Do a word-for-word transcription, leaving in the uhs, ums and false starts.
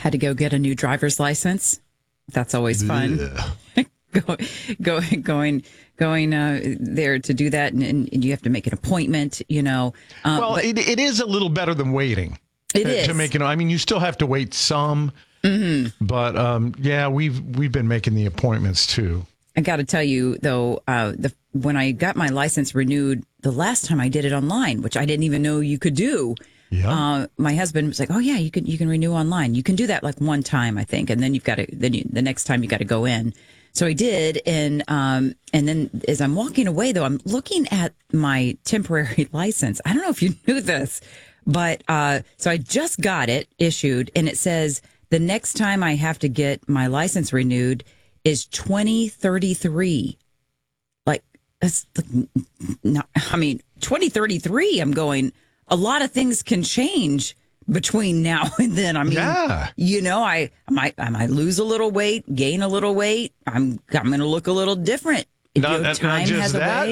had to go get a new driver's license. That's always fun. go, go, going going uh, there to do that, and, and you have to make an appointment, you know. Um, well, but it, it is a little better than waiting. It to, is. To make it, I mean, you still have to wait some, mm-hmm. but um, yeah, we've we've been making the appointments too. I got to tell you, though, uh, the, when I got my license renewed the last time I did it online, which I didn't even know you could do. Yeah. Uh, my husband was like, "Oh yeah, you can you can renew online. You can do that like one time, I think, and then you've got to then you, the next time you got to go in." So I did, and um, and then as I'm walking away, though, I'm looking at my temporary license. I don't know if you knew this, but uh, so I just got it issued, and it says the next time I have to get my license renewed is twenty thirty-three. Like that's not. I mean, twenty thirty-three. I'm going. A lot of things can change between now and then. I mean, yeah. you know, I, I might I might lose a little weight, gain a little weight. I'm I'm going to look a little different. Not, You know, not time just has a that. way.